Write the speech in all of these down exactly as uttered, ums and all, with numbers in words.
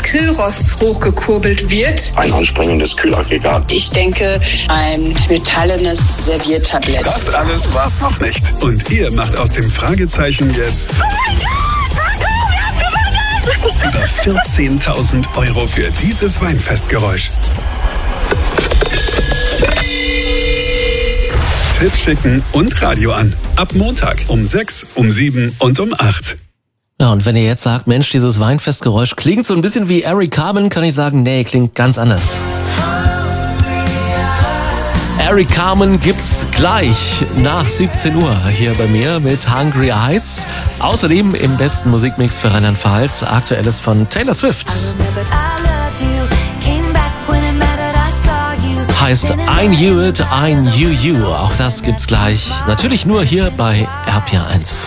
Killrost hochgekurbelt wird. Ein anspringendes Kühlaggregat. Ich denke, ein metallenes Serviertablett. Das alles war's noch nicht. Und ihr macht aus dem Fragezeichen jetzt über vierzehntausend Euro für dieses Weinfestgeräusch. Tipp schicken und Radio an. Ab Montag um sechs, um sieben und um acht. Ja, und wenn ihr jetzt sagt, Mensch, dieses Weinfestgeräusch klingt so ein bisschen wie Eric Carmen, kann ich sagen, nee, klingt ganz anders. Eric Carmen gibt's gleich nach siebzehn Uhr hier bei mir mit Hungry Eyes. Außerdem im besten Musikmix für Rheinland-Pfalz, aktuelles von Taylor Swift. Heißt I Knew It, I Knew You. Auch das gibt's gleich. Natürlich nur hier bei R P R eins.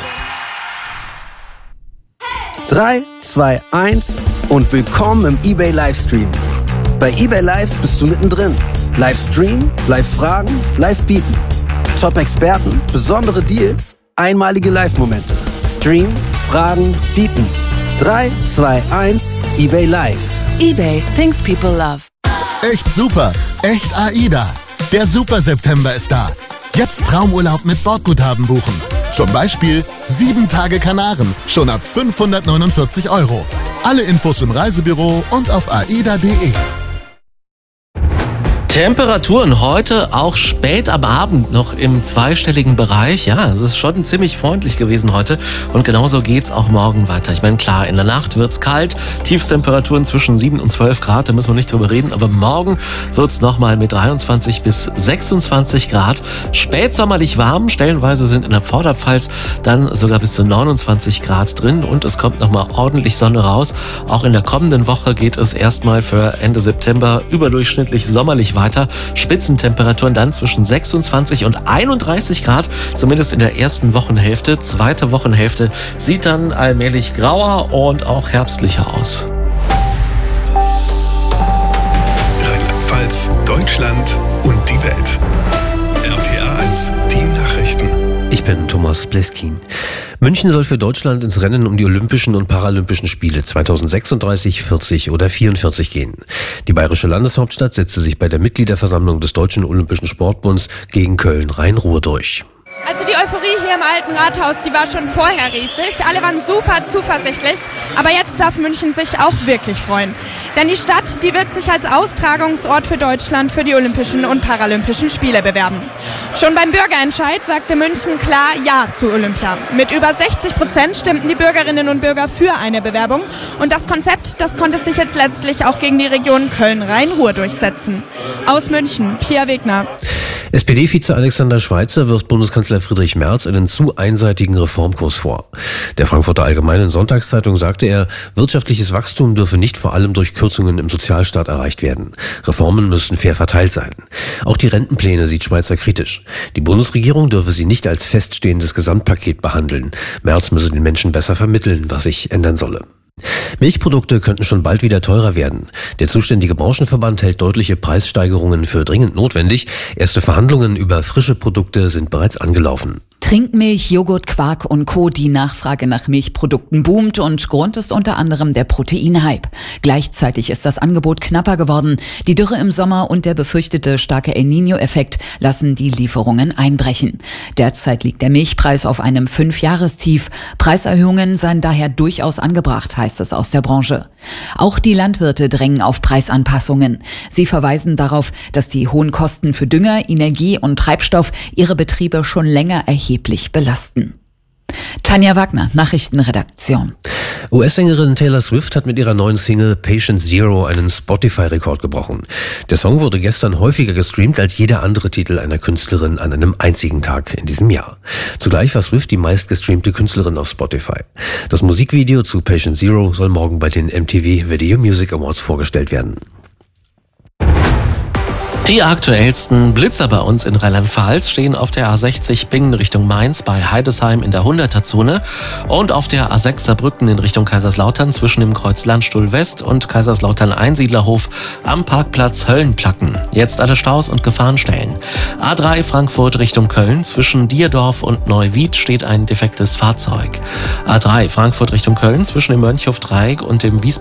drei, zwei, eins und willkommen im eBay Livestream. Bei eBay Live bist du mittendrin. Livestream, Live-Fragen, Live-Bieten. Top-Experten, besondere Deals, einmalige Live-Momente. Stream, Fragen, Bieten. drei, zwei, eins, eBay Live. eBay, things people love. Echt super, echt AIDA. Der Super September ist da. Jetzt Traumurlaub mit Bordguthaben buchen. Zum Beispiel sieben Tage Kanaren, schon ab fünfhundertneunundvierzig Euro. Alle Infos im Reisebüro und auf aida punkt de. Temperaturen heute auch spät am Abend noch im zweistelligen Bereich. Ja, es ist schon ziemlich freundlich gewesen heute und genauso geht's auch morgen weiter. Ich meine, klar, in der Nacht wird's kalt, Tiefstemperaturen zwischen sieben und zwölf Grad, da müssen wir nicht drüber reden, aber morgen wird's nochmal mit dreiundzwanzig bis sechsundzwanzig Grad. Spätsommerlich warm, stellenweise sind in der Vorderpfalz dann sogar bis zu neunundzwanzig Grad drin und es kommt nochmal ordentlich Sonne raus. Auch in der kommenden Woche geht es erstmal für Ende September überdurchschnittlich sommerlich weiter. Weiter. Spitzentemperaturen dann zwischen sechsundzwanzig und einunddreißig Grad, zumindest in der ersten Wochenhälfte. Zweite Wochenhälfte sieht dann allmählich grauer und auch herbstlicher aus. Rheinland-Pfalz, Deutschland und die Welt. R P R eins, die Nachrichten. Ich bin Thomas Bleskin. München soll für Deutschland ins Rennen um die Olympischen und Paralympischen Spiele zweitausendsechsunddreißig, vierzig oder vierundvierzig gehen. Die bayerische Landeshauptstadt setzte sich bei der Mitgliederversammlung des Deutschen Olympischen Sportbunds gegen Köln-Rhein-Ruhr durch. Also die Euphorie hier im Alten Rathaus, die war schon vorher riesig. Alle waren super zuversichtlich. Aber jetzt darf München sich auch wirklich freuen. Denn die Stadt, die wird sich als Austragungsort für Deutschland für die Olympischen und Paralympischen Spiele bewerben. Schon beim Bürgerentscheid sagte München klar Ja zu Olympia. Mit über sechzig Prozent stimmten die Bürgerinnen und Bürger für eine Bewerbung. Und das Konzept, das konnte sich jetzt letztlich auch gegen die Region Köln-Rhein-Ruhr durchsetzen. Aus München, Pia Wegner. S P D-Vize Alexander Schweitzer wirft Bundeskanzler Friedrich Merz einen zu einseitigen Reformkurs vor. Der Frankfurter Allgemeinen Sonntagszeitung sagte er, wirtschaftliches Wachstum dürfe nicht vor allem durch Kürzungen im Sozialstaat erreicht werden. Reformen müssten fair verteilt sein. Auch die Rentenpläne sieht Schweitzer kritisch. Die Bundesregierung dürfe sie nicht als feststehendes Gesamtpaket behandeln. Merz müsse den Menschen besser vermitteln, was sich ändern solle. Milchprodukte könnten schon bald wieder teurer werden. Der zuständige Branchenverband hält deutliche Preissteigerungen für dringend notwendig. Erste Verhandlungen über frische Produkte sind bereits angelaufen. Trinkmilch, Joghurt, Quark und Co. Die Nachfrage nach Milchprodukten boomt und Grund ist unter anderem der Proteinhype. Gleichzeitig ist das Angebot knapper geworden. Die Dürre im Sommer und der befürchtete starke El Niño-Effekt lassen die Lieferungen einbrechen. Derzeit liegt der Milchpreis auf einem Fünfjahrestief. Preiserhöhungen seien daher durchaus angebracht, heißt es aus der Branche. Auch die Landwirte drängen auf Preisanpassungen. Sie verweisen darauf, dass die hohen Kosten für Dünger, Energie und Treibstoff ihre Betriebe schon länger erheblich belasten. Tanja Wagner, Nachrichtenredaktion. U S-Sängerin Taylor Swift hat mit ihrer neuen Single Patient Zero einen Spotify-Rekord gebrochen. Der Song wurde gestern häufiger gestreamt als jeder andere Titel einer Künstlerin an einem einzigen Tag in diesem Jahr. Zugleich war Swift die meistgestreamte Künstlerin auf Spotify. Das Musikvideo zu Patient Zero soll morgen bei den M T V Video Music Awards vorgestellt werden. Die aktuellsten Blitzer bei uns in Rheinland-Pfalz stehen auf der A sechzig Bingen Richtung Mainz bei Heidesheim in der hunderter-Zone und auf der A sechs Saarbrücken in Richtung Kaiserslautern zwischen dem Kreuz Landstuhl West und Kaiserslautern Einsiedlerhof am Parkplatz Höllenplacken. Jetzt alle Staus und Gefahrenstellen. A drei Frankfurt Richtung Köln zwischen Dierdorf und Neuwied steht ein defektes Fahrzeug. A drei Frankfurt Richtung Köln zwischen dem Mönchhof-Dreieck und dem Wiesbaden